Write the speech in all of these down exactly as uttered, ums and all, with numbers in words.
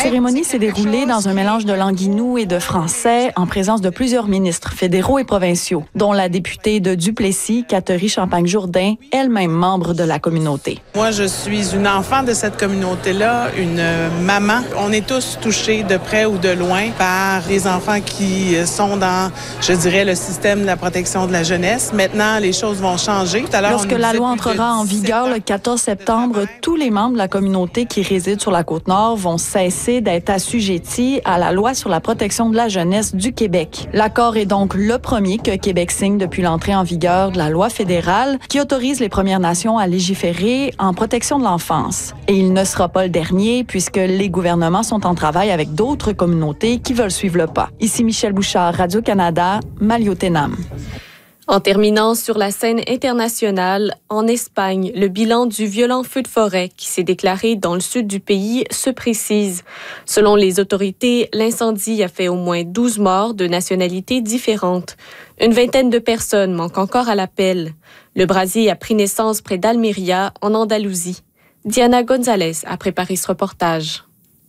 cérémonie s'est déroulée dans un mélange de languinou et de français en présence de plusieurs ministres fédéraux et provinciaux, dont la députée de Duplessis, Catherine Champagne-Jourdain, elle-même membre de la communauté. Moi, je suis une enfant de cette communauté-là, une maman. On est tous touchés de près ou de loin par les enfants qui sont dans, je dirais, le système de la protection de la jeunesse. Maintenant, les choses vont changer. Tout à l'heure, Lorsque la loi entrera en vigueur le quatorze septembre, tous les membres de la communauté qui résident sur la Côte-Nord vont cesser d'être assujettis à la loi sur la protection de la jeunesse du Québec. L'accord est donc le premier que Québec signe depuis l'entrée en vigueur de la loi fédérale qui autorise les Premières Nations à légiférer en protection de l'enfance. Et il ne sera pas le dernier puisque les gouvernements sont en travail avec d'autres communautés qui veulent suivre le pas. Ici Michel Bouchard, Radio-Canada, Maliotenam. En terminant sur la scène internationale, en Espagne, le bilan du violent feu de forêt qui s'est déclaré dans le sud du pays se précise. Selon les autorités, l'incendie a fait au moins douze morts de nationalités différentes. Une vingtaine de personnes manquent encore à l'appel. Le brasier a pris naissance près d'Almeria, en Andalousie. Diana Gonzalez a préparé ce reportage.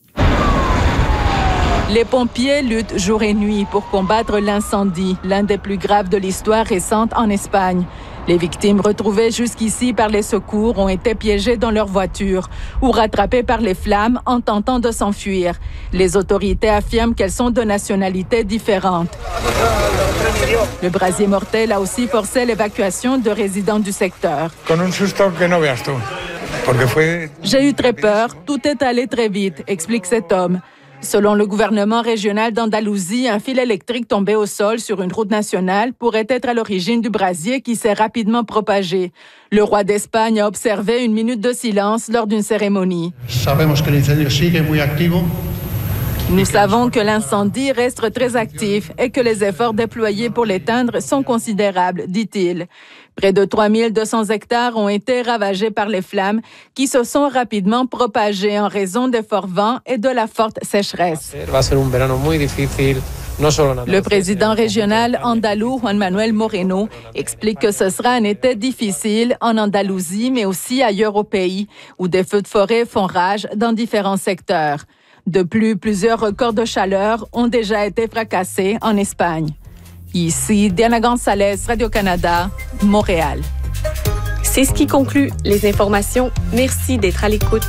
Les pompiers luttent jour et nuit pour combattre l'incendie, l'un des plus graves de l'histoire récente en Espagne. Les victimes retrouvées jusqu'ici par les secours ont été piégées dans leur voiture ou rattrapées par les flammes en tentant de s'enfuir. Les autorités affirment qu'elles sont de nationalités différentes. Le brasier mortel a aussi forcé l'évacuation de résidents du secteur. J'ai eu très peur, tout est allé très vite, explique cet homme. Selon le gouvernement régional d'Andalousie, un fil électrique tombé au sol sur une route nationale pourrait être à l'origine du brasier qui s'est rapidement propagé. Le roi d'Espagne a observé une minute de silence lors d'une cérémonie. Nous savons que l'incendie reste très actif et que les efforts déployés pour l'éteindre sont considérables, dit-il. Près de trois mille deux cents hectares ont été ravagés par les flammes qui se sont rapidement propagées en raison des forts vents et de la forte sécheresse. Le président régional andalou, Juan Manuel Moreno, explique que ce sera un été difficile en Andalousie, mais aussi ailleurs au pays, où des feux de forêt font rage dans différents secteurs. De plus, plusieurs records de chaleur ont déjà été fracassés en Espagne. Ici, Diana Gonzalez, Radio-Canada, Montréal. C'est ce qui conclut les informations. Merci d'être à l'écoute.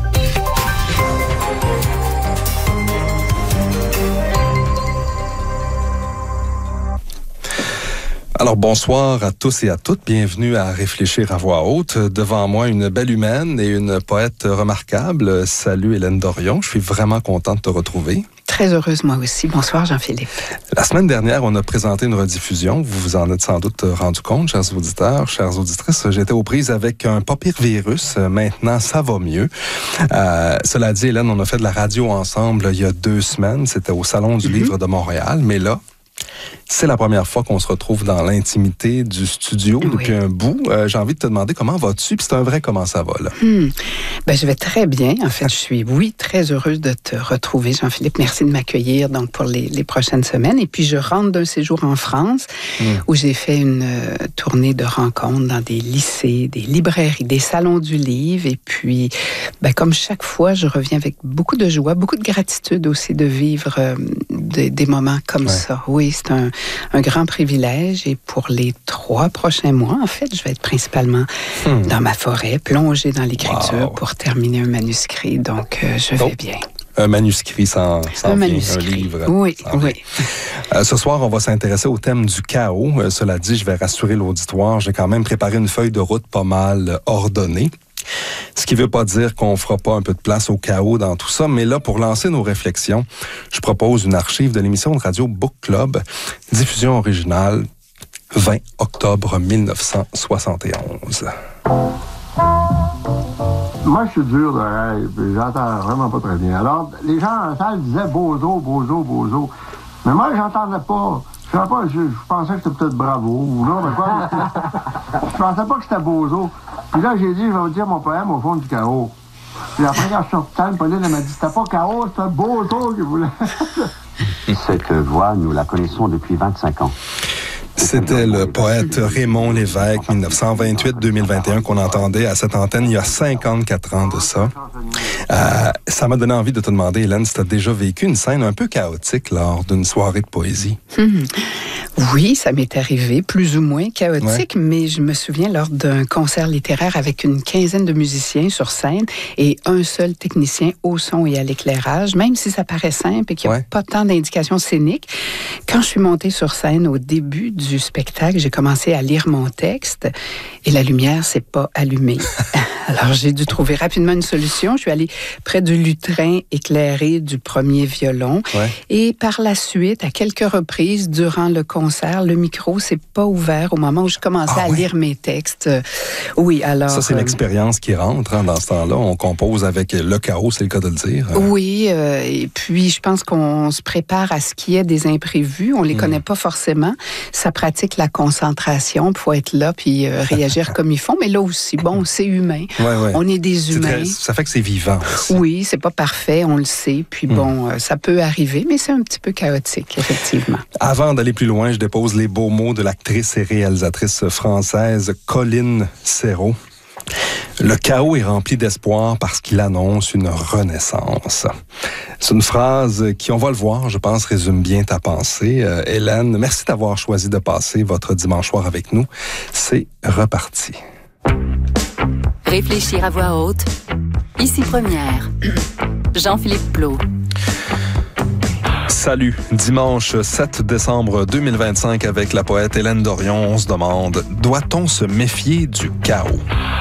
Alors, bonsoir à tous et à toutes. Bienvenue à Réfléchir à voix haute. Devant moi, une belle humaine et une poète remarquable. Salut Hélène Dorion. Je suis vraiment content de te retrouver. Très heureuse, moi aussi. Bonsoir, Jean-Philippe. La semaine dernière, on a présenté une rediffusion. Vous vous en êtes sans doute rendu compte, chers auditeurs, chères auditrices. J'étais aux prises avec un pas pire virus. Maintenant, ça va mieux. Euh, cela dit, Hélène, on a fait de la radio ensemble il y a deux semaines. C'était au Salon du mm-hmm. Livre de Montréal. Mais là, c'est la première fois qu'on se retrouve dans l'intimité du studio oui. depuis un bout. Euh, j'ai envie de te demander comment vas-tu? Puis c'est un vrai comment ça va, là. Hmm. Ben, je vais très bien. En fait, je suis, oui, très heureuse de te retrouver, Jean-Philippe. Merci de m'accueillir donc pour les, les prochaines semaines. Et puis, je rentre d'un séjour en France hmm. où j'ai fait une euh, tournée de rencontres dans des lycées, des librairies, des salons du livre. Et puis, ben, comme chaque fois, je reviens avec beaucoup de joie, beaucoup de gratitude aussi de vivre euh, des, des moments comme ouais. ça. Oui, c'est un, un grand privilège et pour les trois prochains mois, en fait, je vais être principalement hmm. dans ma forêt, plongée dans l'écriture wow. pour terminer un manuscrit. Donc, euh, je vais oh. bien. Un manuscrit sans, sans un, vient, manuscrit. un livre. Oui, oui. Euh, ce soir, on va s'intéresser au thème du chaos. Euh, cela dit, je vais rassurer l'auditoire. J'ai quand même préparé une feuille de route pas mal ordonnée. Ce qui ne veut pas dire qu'on ne fera pas un peu de place au chaos dans tout ça, mais là, pour lancer nos réflexions, je propose une archive de l'émission de radio Book Club, diffusion originale, vingt octobre mille neuf cent soixante et onze. Moi, je suis dur d'oreille, puis j'entends vraiment pas très bien. Alors, les gens en salle disaient « Bozo, Bozo, Bozo ». Mais moi, j'entendais pas. Je sais pas, je, je pensais que c'était peut-être Bravo, ou là, mais quoi. Je pensais pas que c'était Bozo. Puis là, j'ai dit, je vais vous dire mon poème au fond du chaos. Puis après, quand je suis sorti, Pauline, elle m'a dit, c'était pas chaos, c'était Bozo qui voulait. Cette voix, nous la connaissons depuis vingt-cinq ans. C'était le poète Raymond Lévesque, dix-neuf cent vingt-huit à deux mille vingt et un, qu'on entendait à cette antenne il y a cinquante-quatre ans de ça. Euh, ça m'a donné envie de te demander, Hélène, si tu as déjà vécu une scène un peu chaotique lors d'une soirée de poésie. Hum. Oui, ça m'est arrivé, plus ou moins chaotique, ouais. mais je me souviens lors d'un concert littéraire avec une quinzaine de musiciens sur scène et un seul technicien au son et à l'éclairage, même si ça paraît simple et qu'il n'y a ouais. pas tant d'indications scéniques. Quand je suis montée sur scène au début du spectacle, j'ai commencé à lire mon texte et la lumière s'est pas allumée. Alors, j'ai dû trouver rapidement une solution. Je suis allée près du lutrin éclairé du premier violon. Ouais. Et par la suite, à quelques reprises, durant le concert, le micro s'est pas ouvert au moment où je commençais ah, à ouais. lire mes textes. Oui, alors... Ça, c'est euh... l'expérience qui rentre hein, dans ce temps-là. On compose avec le chaos, c'est le cas de le dire. Oui, euh, et puis je pense qu'on se prépare à ce qu'il y ait des imprévus. On les mmh. connaît pas forcément. Ça pratique la concentration. Il faut être là puis euh, réagir comme ils font. Mais là aussi, bon, c'est humain. Ouais, ouais. On est des humains. Très, ça fait que c'est vivant aussi. Oui, c'est pas parfait, on le sait. Puis mmh. bon, euh, ça peut arriver, mais c'est un petit peu chaotique, effectivement. Avant d'aller plus loin, je dépose les beaux mots de l'actrice et réalisatrice française Colline Serrault. Le chaos est rempli d'espoir parce qu'il annonce une renaissance. C'est une phrase qui, on va le voir, je pense, résume bien ta pensée. Euh, Hélène, merci d'avoir choisi de passer votre dimanche soir avec nous. C'est reparti. Réfléchir à voix haute. Ici Première. Jean-Philippe Plot. Salut, dimanche sept décembre deux mille vingt-cinq avec la poète Hélène Dorion, on se demande, doit-on se méfier du chaos?